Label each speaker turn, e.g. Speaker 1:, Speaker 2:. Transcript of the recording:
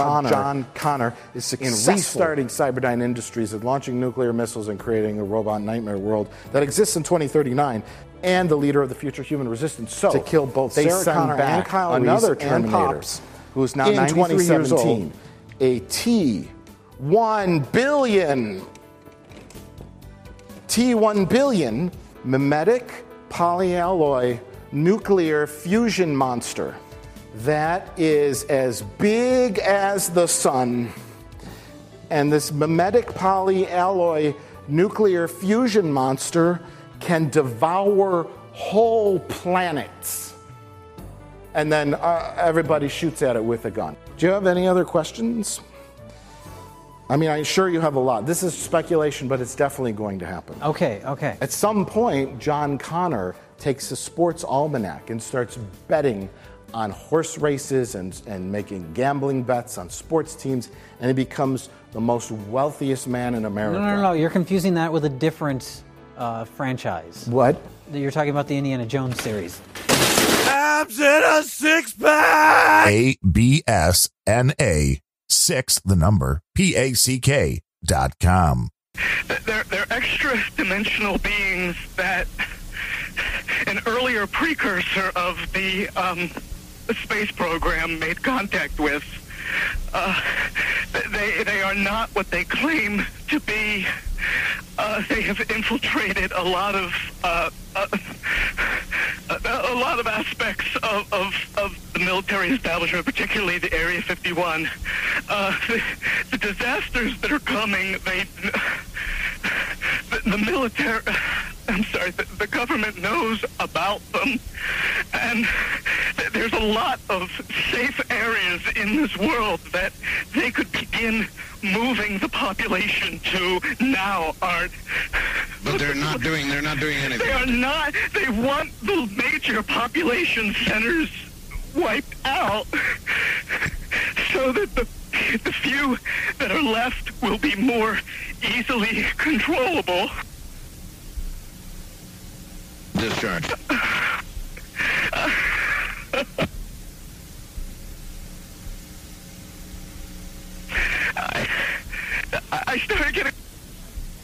Speaker 1: John Connor is successful in restarting Cyberdyne Industries and launching nuclear missiles and creating a robot nightmare world that exists in 2039, and the leader of the future human resistance. So
Speaker 2: to kill both
Speaker 1: Sarah Connor and Kyle another Terminator, who is now 93 years old, a T1 billion mimetic polyalloy nuclear fusion monster that is as big as the sun. And this mimetic polyalloy nuclear fusion monster can devour whole planets. And then everybody shoots at it with a gun. Do you have any other questions? I mean, I'm sure you have a lot. This is speculation, but it's definitely going to happen.
Speaker 3: Okay.
Speaker 1: At some point, John Connor takes a sports almanac and starts betting on horse races and making gambling bets on sports teams, and he becomes the most wealthiest man in America.
Speaker 3: No. You're confusing that with a different franchise.
Speaker 1: What?
Speaker 3: You're talking about the Indiana Jones series.
Speaker 4: Abs in a six-pack!
Speaker 5: ABSNA 6 the number PACK.com.
Speaker 6: They're extra-dimensional beings that an earlier precursor of the space program made contact with. They are not what they claim to be. They have infiltrated a lot of aspects of the military establishment, particularly the Area 51. The disasters that are coming, the military, the government knows about them, and there's a lot of safe areas in this world that they could begin moving the population to now, Art.
Speaker 7: But they're not doing anything.
Speaker 6: They are not. They want the major population centers wiped out so that the few that are left will be more easily controllable.
Speaker 7: Discharge.